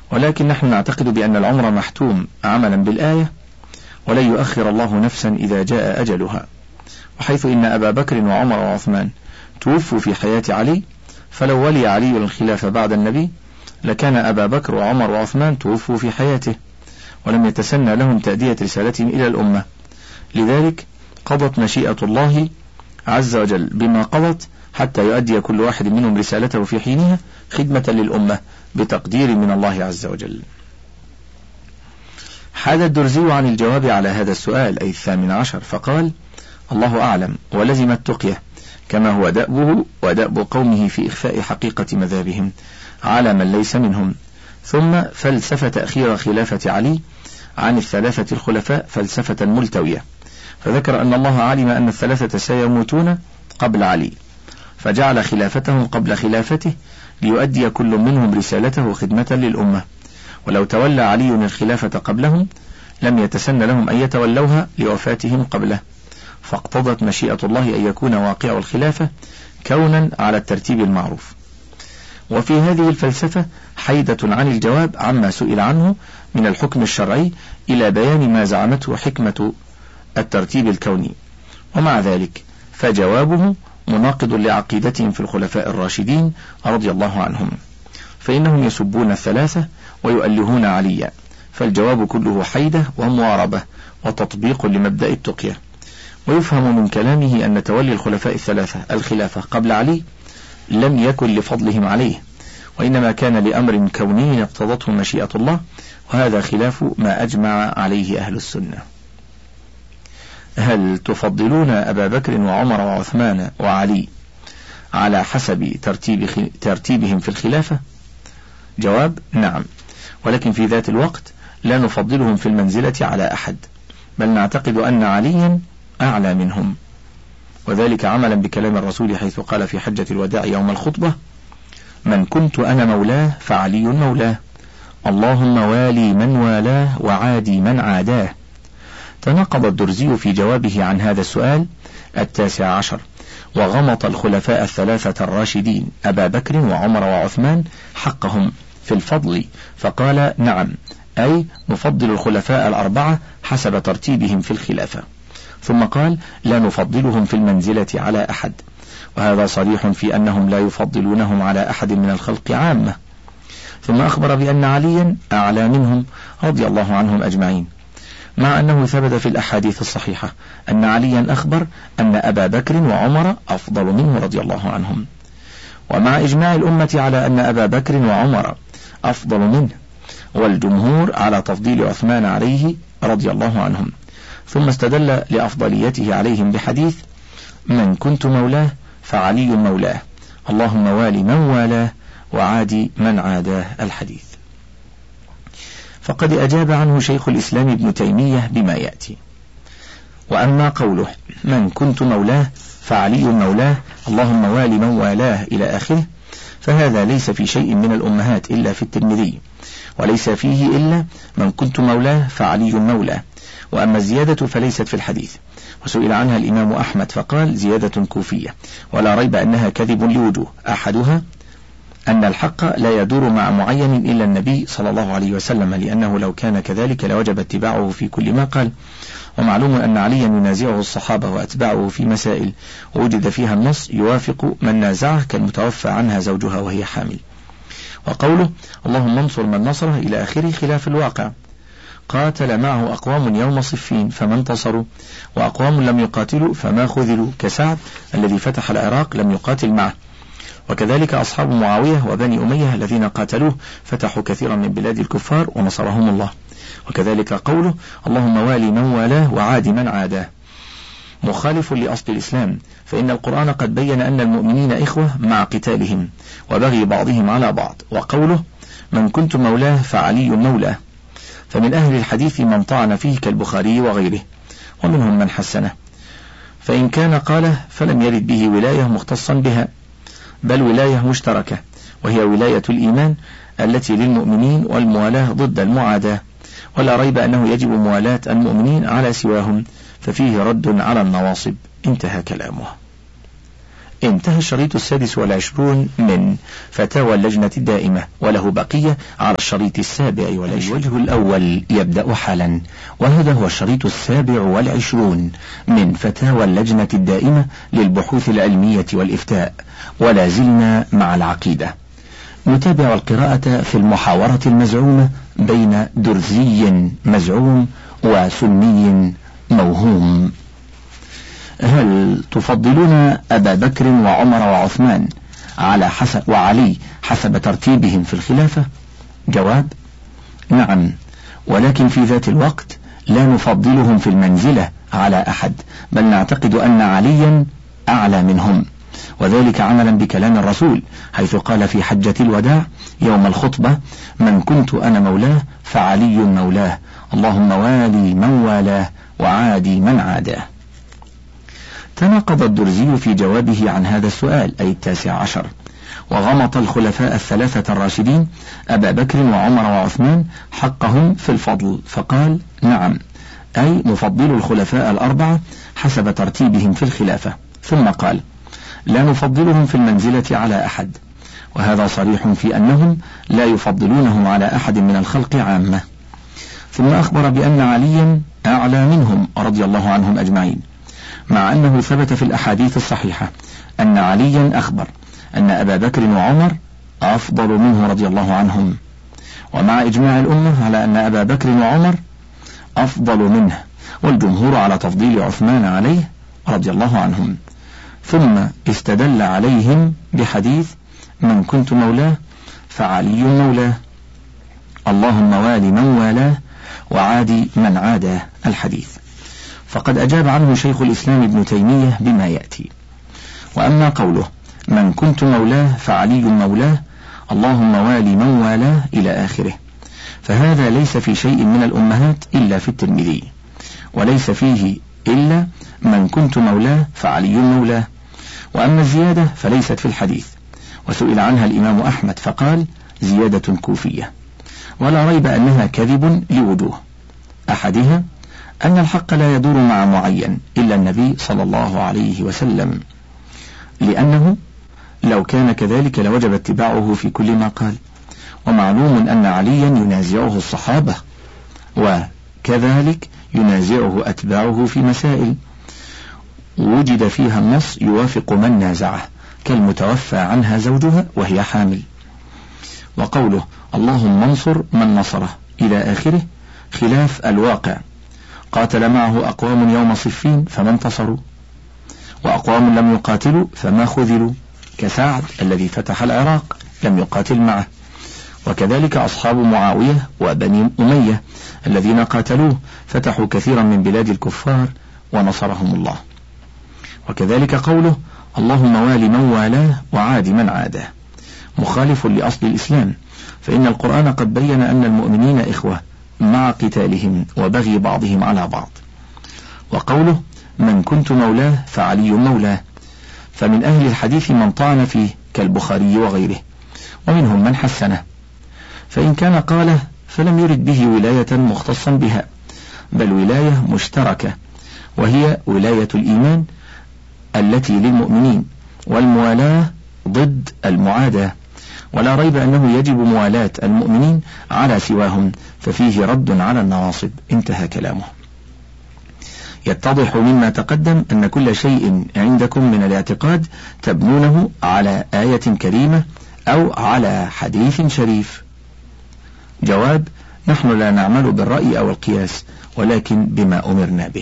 ولكن نحن نعتقد بأن العمر محتوم عملا بالآية، ولن يؤخر الله نفسا إذا جاء أجلها. وحيث إن أبا بكر وعمر وعثمان توفوا في حياة علي، فلو ولي علي الخلافة بعد النبي لكان أبا بكر وعمر وعثمان توفوا في حياته، ولم يتسنى لهم تأدية رسالتهم إلى الأمة. لذلك قضت مشيئة الله عز وجل بما قضت حتى يؤدي كل واحد منهم رسالته في حينها خدمة للأمة بتقدير من الله عز وجل. حاد الدرزي عن الجواب على هذا السؤال، أي 18، فقال: الله أعلم، ولزم التقية كما هو دأبه ودأب قومه في إخفاء حقيقة مذهبهم على من ليس منهم. ثم فلسفة تأخير خلافة علي عن الثلاثة الخلفاء فلسفة ملتوية، فذكر أن الله علم أن الثلاثة سيموتون قبل علي، فجعل خلافتهم قبل خلافته ليؤدي كل منهم رسالته خدمة للأمة، ولو تولى علي الخلافة قبلهم لم يتسن لهم أن يتولوها لوفاتهم قبله، فاقتضت مشيئة الله أن يكون واقع الخلافة كونا على الترتيب المعروف. وفي هذه الفلسفة حيدة عن الجواب عما سئل عنه من الحكم الشرعي إلى بيان ما زعمته حكمة الترتيب الكوني، ومع ذلك فجوابه مناقض لعقيدتهم في الخلفاء الراشدين رضي الله عنهم، فإنهم يسبون الثلاثة ويؤلهون عليا، فالجواب كله حيدة ومواربة وتطبيق لمبدأ التقية. ويفهم من كلامه أن تولي الخلفاء الثلاثة الخلافة قبل علي لم يكن لفضلهم عليه، وإنما كان لأمر كوني اقتضته مشيئة الله، وهذا خلاف ما أجمع عليه أهل السنة. هل تفضلون أبا بكر وعمر وعثمان وعلي على حسب ترتيبهم في الخلافة؟ جواب: نعم، ولكن في ذات الوقت لا نفضلهم في المنزلة على أحد، بل نعتقد أن عليا أعلى منهم، وذلك عملا بكلام الرسول حيث قال في حجة الوداع يوم الخطبة: من كنت أنا مولاه فعلي مولاه، اللهم والي من والاه وعادي من عاداه. تناقض الدرزي في جوابه عن هذا السؤال 19، وغمط الخلفاء الثلاثة الراشدين أبا بكر وعمر وعثمان حقهم في الفضل، فقال: نعم، أي نفضل الخلفاء الأربعة حسب ترتيبهم في الخلافة. ثم قال: لا نفضلهم في المنزلة على أحد، وهذا صريح في أنهم لا يفضلونهم على أحد من الخلق عامة. ثم أخبر بأن عليا أعلى منهم رضي الله عنهم أجمعين، مع أنه ثبت في الأحاديث الصحيحة أن عليا أخبر أن أبا بكر وعمر أفضل منه رضي الله عنهم، ومع إجماع الأمة على أن أبا بكر وعمر أفضل منه، والجمهور على تفضيل عثمان عليه رضي الله عنهم. ثم استدل لأفضليته عليهم بحديث: من كنت مولاه فعلي مولاه، اللهم والي من والاه وعادي من عاداه، الحديث. فقد أجاب عنه شيخ الإسلام ابن تيمية بما يأتي. وأما قوله من كنت مولاه فعلي مولاه، اللهم والي من والاه إلى آخره، فهذا ليس في شيء من الأمهات إلا في الترمذي، وليس فيه إلا من كنت مولاه فعلي مولاه. وأما الزيادة فليست في الحديث، وسئل عنها الإمام أحمد فقال: زيادة كوفية، ولا ريب أنها كذب لوجوه. أحدها أن الحق لا يدور مع معين إلا النبي صلى الله عليه وسلم، لأنه لو كان كذلك لوجب اتباعه في كل ما قال. ومعلوم أن عليا ينازعه الصحابة وأتباعه في مسائل وجد فيها النص يوافق من نازعه كالمتوفى عنها زوجها وهي حامل. وقوله اللهم انصر من نصره إلى آخره خلاف الواقع، قاتل معه أقوام يوم صفين فما انتصروا، وأقوام لم يقاتلوا فما خذلوا، كسعد الذي فتح العراق لم يقاتل معه، وكذلك أصحاب معاوية وبني أمية الذين قاتلوه فتحوا كثيرا من بلاد الكفار ونصرهم الله. وكذلك قوله اللهم والي من والاه وعادي من عاداه، مخالف لأصل الإسلام، فإن القرآن قد بين أن المؤمنين إخوة مع قتالهم وبغي بعضهم على بعض. وقوله من كنت مولاه فعلي مولاه، فمن أهل الحديث من طعن فيه كالبخاري وغيره، ومنهم من حسنه، فإن كان قاله فلم يرد به ولاية مختصا بها، بل ولاية مشتركة، وهي ولاية الإيمان التي للمؤمنين والموالاة ضد المعاداة، ولا ريب أنه يجب موالاة المؤمنين على سواهم، ففيه رد على النواصب. انتهى كلامه. انتهى الشريط 26 من فتاوى اللجنة الدائمة، وله بقية على الشريط 27. الوجه الأول يبدأ حالا، وهذا هو الشريط 27 من فتاوى اللجنة الدائمة للبحوث العلمية والإفتاء، ولا زلنا مع العقيدة. نتابع القراءة في المحاورة المزعومة بين درزي مزعوم وسني موهوم. هل تفضلون أبا بكر وعمر وعثمان وعلي حسب ترتيبهم في الخلافة؟ جواب: نعم، ولكن في ذات الوقت لا نفضلهم في المنزلة على أحد، بل نعتقد أن عليا أعلى منهم، وذلك عملا بكلام الرسول حيث قال في حجة الوداع يوم الخطبة: من كنت أنا مولاه فعلي مولاه، اللهم والي من والاه وعادي من عاداه. تناقض الدرزي في جوابه عن هذا السؤال، أي 19، وغمط الخلفاء الثلاثة الراشدين أبا بكر وعمر وعثمان حقهم في الفضل، فقال: نعم، أي نفضل الخلفاء الأربعة حسب ترتيبهم في الخلافة، ثم قال: لا نفضلهم في المنزلة على أحد، وهذا صريح في أنهم لا يفضلونهم على أحد من الخلق عامة. ثم أخبر بأن عليا أعلى منهم رضي الله عنهم أجمعين، مع أنه ثبت في الأحاديث الصحيحة أن عليا أخبر أن أبا بكر وعمر أفضل منه رضي الله عنهم، ومع إجماع الأمة على أن أبا بكر وعمر أفضل منه، والجمهور على تفضيل عثمان عليه رضي الله عنهم. ثم استدل عليهم بحديث: من كنت مولاه فعلي مولاه، اللهم والي من والاه وعادي من عاداه، الحديث. فقد أجاب عنه شيخ الإسلام ابن تيمية بما يأتي. وأما قوله: من كنت مولاه فعلي مولاه، اللهم والي من والاه إلى آخره، فهذا ليس في شيء من الأمهات إلا في الترمذي، وليس فيه إلا من كنت مولاه فعلي مولاه. وأما الزيادة فليست في الحديث، وسئل عنها الإمام أحمد فقال: زيادة كوفية، ولا ريب أنها كذب لوجوه. أحدها أن الحق لا يدور مع معين إلا النبي صلى الله عليه وسلم، لأنه لو كان كذلك لوجب اتباعه في كل ما قال، ومعلوم أن عليا ينازعه الصحابة، وكذلك ينازعه أتباعه في مسائل وجد فيها النص يوافق من نازعه، كالمتوفى عنها زوجها وهي حامل. وقوله: اللهم انصر من نصره إلى آخره خلاف الواقع، قاتل معه أقوام يوم صفين فما انتصروا، وأقوام لم يقاتلوا فما خذلوا، كسعد الذي فتح العراق لم يقاتل معه، وكذلك أصحاب معاوية وبني أمية الذين قاتلوه فتحوا كثيرا من بلاد الكفار ونصرهم الله. وكذلك قوله: اللهم والي من والاه وعاد من عاداه، مخالف لأصل الإسلام، فإن القرآن قد بين أن المؤمنين إخوة مع قتالهم وبغي بعضهم على بعض. وقوله: من كنت مولاه فعلي مولاه، فمن أهل الحديث من طعن فيه كالبخاري وغيره، ومنهم من حسنه، فإن كان قاله فلم يرد به ولاية مختصا بها، بل ولاية مشتركة، وهي ولاية الإيمان التي للمؤمنين، والموالاة ضد المعاداة، ولا ريب أنه يجب موالاة المؤمنين على سواهم، ففيه رد على النواصب. انتهى كلامه. يتضح مما تقدم أن كل شيء عندكم من الاعتقاد تبنونه على آية كريمة أو على حديث شريف. جواب: نحن لا نعمل بالرأي أو القياس، ولكن بما أمرنا به.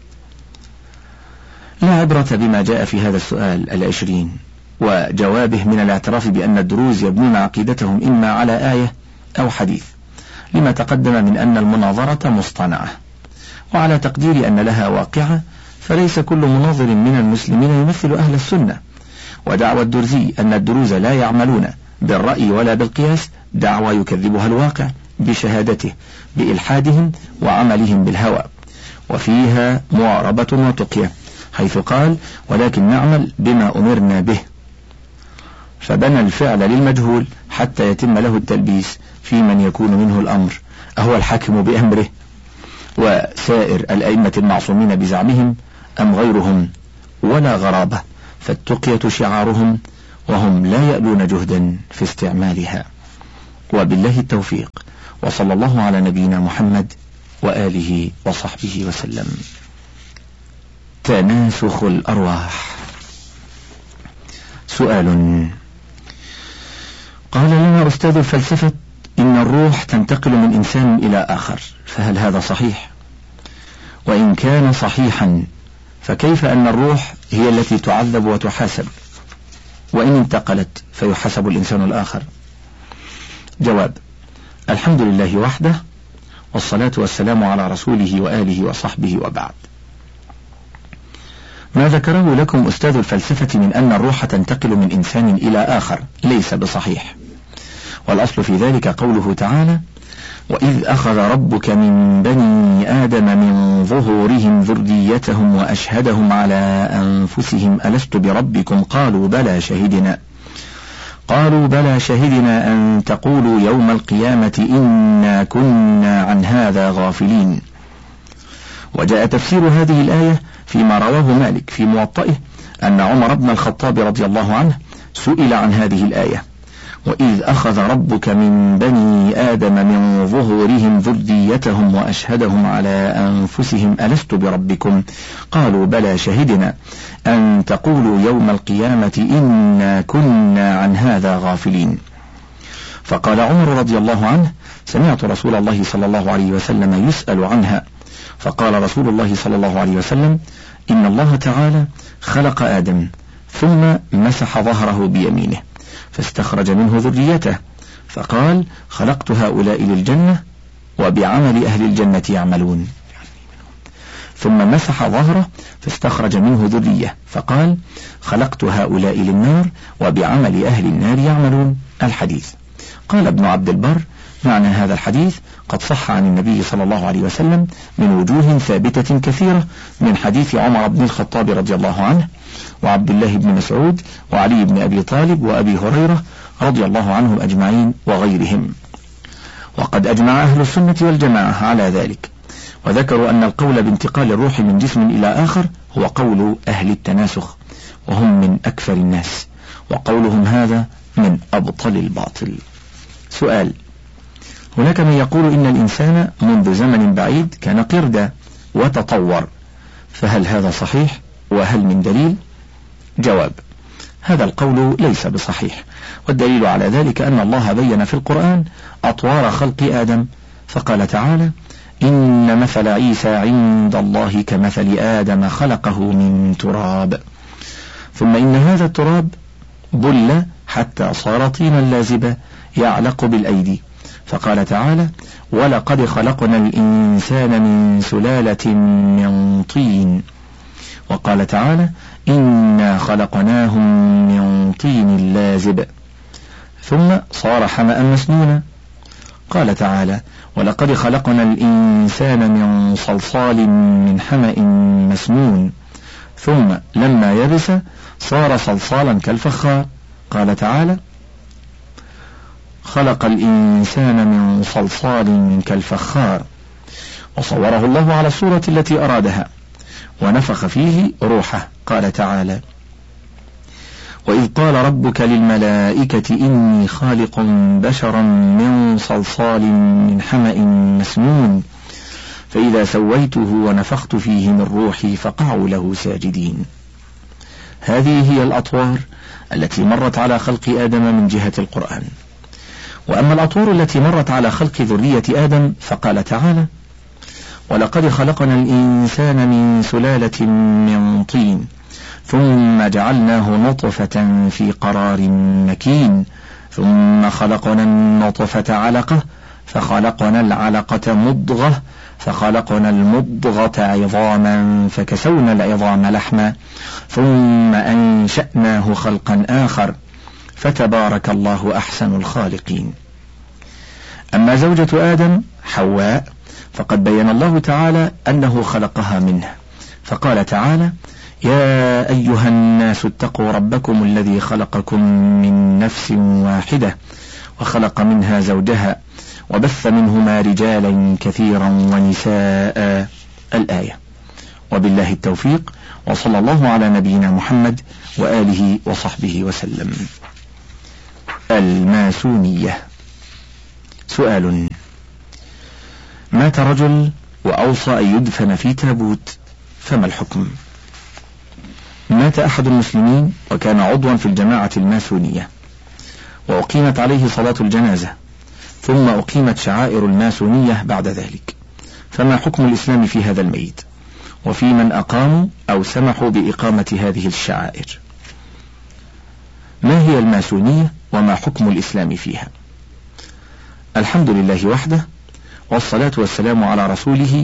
لا عبرة بما جاء في هذا السؤال 20 وجوابه من الاعتراف بأن الدروز يبنون عقيدتهم إما على آية أو حديث، لما تقدم من أن المناظرة مصطنعة، وعلى تقدير أن لها واقعة، فليس كل مناظر من المسلمين يمثل أهل السنة. ودعوى الدرزي أن الدروز لا يعملون بالرأي ولا بالقياس دعوى يكذبها الواقع بشهادته بإلحادهم وعملهم بالهوى، وفيها معاربة وتقية، حيث قال: ولكن نعمل بما أمرنا به، فبنى الفعل للمجهول حتى يتم له التلبيس في من يكون منه الأمر، أهو الحاكم بأمره وسائر الأئمة المعصومين بزعمهم أم غيرهم، ولا غرابة، فالتقية شعارهم وهم لا يألون جهدا في استعمالها. وبالله التوفيق، وصلى الله على نبينا محمد وآله وصحبه وسلم. تناسخ الأرواح. سؤال: قال لنا أستاذ الفلسفة إن الروح تنتقل من إنسان إلى آخر، فهل هذا صحيح؟ وإن كان صحيحا فكيف أن الروح هي التي تعذب وتحاسب، وإن انتقلت فيحاسب الإنسان الآخر؟ جواب: الحمد لله وحده، والصلاة والسلام على رسوله وآله وصحبه، وبعد. ما ذكره لكم أستاذ الفلسفة من أن الروح تنتقل من إنسان إلى آخر ليس بصحيح، والأصل في ذلك قوله تعالى: وإذ أخذ ربك من بني آدم من ظهورهم ذريتهم وأشهدهم على أنفسهم ألست بربكم قالوا بلى شهدنا أن تقولوا يوم القيامة إنا كنا عن هذا غافلين. وجاء تفسير هذه الآية فيما رواه مالك في موطئه أن عمر بن الخطاب رضي الله عنه سئل عن هذه الآية: وإذ أخذ ربك من بني آدم من ظهورهم ذريتهم وأشهدهم على أنفسهم ألست بربكم قالوا بلى شهدنا أن تقولوا يوم القيامة إنا كنا عن هذا غافلين. فقال عمر رضي الله عنه: سمعت رسول الله صلى الله عليه وسلم يسأل عنها، فقال رسول الله صلى الله عليه وسلم: إن الله تعالى خلق آدم ثم مسح ظهره بيمينه فاستخرج منه ذريته، فقال: خلقت هؤلاء للجنة وبعمل أهل الجنة يعملون. ثم مسح ظهره فاستخرج منه ذرية، فقال: خلقت هؤلاء للنار وبعمل أهل النار يعملون. الحديث. قال ابن عبد البر: معنى هذا الحديث قد صح عن النبي صلى الله عليه وسلم من وجوه ثابتة كثيرة، من حديث عمر بن الخطاب رضي الله عنه، وعبد الله بن مسعود، وعلي بن أبي طالب، وأبي هريرة رضي الله عنهم أجمعين، وغيرهم. وقد أجمع أهل السنة والجماعة على ذلك، وذكروا أن القول بانتقال الروح من جسم إلى آخر هو قول أهل التناسخ، وهم من أكثر الناس، وقولهم هذا من أبطل الباطل. سؤال: هناك من يقول إن الإنسان منذ زمن بعيد كان قردة وتطور، فهل هذا صحيح؟ وهل من دليل؟ جواب: هذا القول ليس بصحيح، والدليل على ذلك أن الله بين في القرآن أطوار خلق آدم، فقال تعالى: إن مثل عيسى عند الله كمثل آدم خلقه من تراب، ثم إن هذا التراب بل حتى صار طينا لازبا يعلق بالأيدي، فقال تعالى: ولقد خلقنا الإنسان من سلالة من طين، وقال تعالى: إنا خلقناهم من طين لازب، ثم صار حمأ مسنونا، قال تعالى: ولقد خلقنا الإنسان من صلصال من حمأ مسنون، ثم لما يبس صار صلصالا كالفخار، قال تعالى: خلق الإنسان من صلصال كالفخار، وصوره الله على الصورة التي أرادها ونفخ فيه روحه، قال تعالى: وإذ قال ربك للملائكة إني خالق بشرا من صلصال من حمأ مسنون، فإذا سويته ونفخت فيه من روحي فقعوا له ساجدين. هذه هي الأطوار التي مرت على خلق آدم من جهة القرآن. وأما الأطوار التي مرت على خلق ذرية آدم فقال تعالى: ولقد خلقنا الإنسان من سلالة من طين ثم جعلناه نطفة في قرار مكين ثم خلقنا النطفة علقة فخلقنا العلقة مضغة فخلقنا المضغة عظاما فكسونا العظام لحما ثم أنشأناه خلقا آخر فتبارك الله أحسن الخالقين. أما زوجة آدم حواء فقد بين الله تعالى أنه خلقها منه، فقال تعالى: يا أيها الناس اتقوا ربكم الذي خلقكم من نفس واحدة وخلق منها زوجها وبث منهما رجالا كثيرا ونساء. الآية. وبالله التوفيق، وصلى الله على نبينا محمد وآله وصحبه وسلم. الماسونية. سؤال: مات رجل وأوصى أن يدفن في تابوت، فما الحكم؟ مات أحد المسلمين وكان عضوا في الجماعة الماسونية، وأقيمت عليه صلاة الجنازة، ثم أقيمت شعائر الماسونية بعد ذلك، فما حكم الإسلام في هذا الميت، وفي من أقاموا أو سمحوا بإقامة هذه الشعائر؟ ما هي الماسونية وما حكم الإسلام فيها؟ الحمد لله وحده، والصلاة والسلام على رسوله